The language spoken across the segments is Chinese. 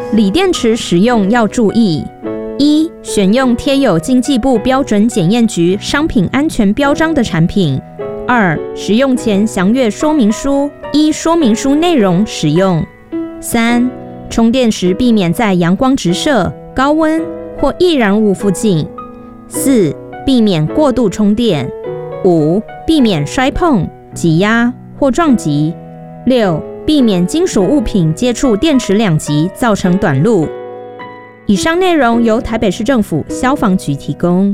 锂电池使用要注意：一、选用贴有经济部标准检验局商品安全标章的产品；二、使用前详阅说明书，依说明书内容使用；三、充电时避免在阳光直射、高温或易燃物附近；四、避免过度充电；五、避免摔碰、挤压或撞击；六、避免金属物品接触电池两极造成短路。以上内容由台北市政府消防局提供。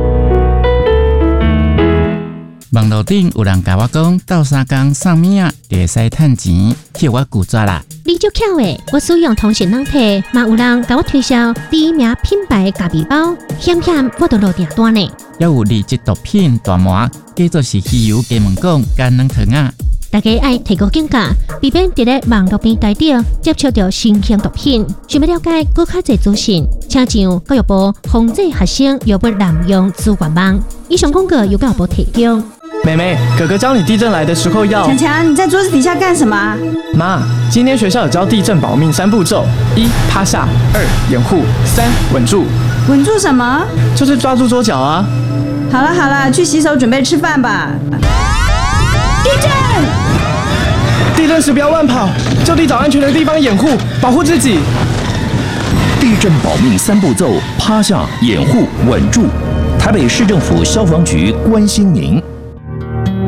网络顶有人甲我讲，斗三工送物仔就会使趁钱，叫我拒绝啦。 你足巧诶！我使用通讯软体，嘛有人甲我推销第一名品牌咖啡包，险险我都落订单呢。 还有二级毒品大麻，叫做是汽油加盟港干软糖啊。 大家爱提高警觉，避免伫咧网络平台顶接触到新型毒品。想要了解更较侪资讯，请上教育部防治学生药物滥用资源网。以上广告由教育部提供。 妹妹，哥哥教你地震来的时候要…… 强强，你在桌子底下干什么？ 妈，今天学校有教地震保命3步骤：一、趴下；二、掩护；三、稳住。 稳住什么？ 就是抓住桌角啊！ 好了好了，去洗手准备吃饭吧。地震！ 地震时不要乱跑，就地找安全的地方掩护，保护自己。 地震保命3步骤：趴下、掩护、稳住。台北市政府消防局关心您。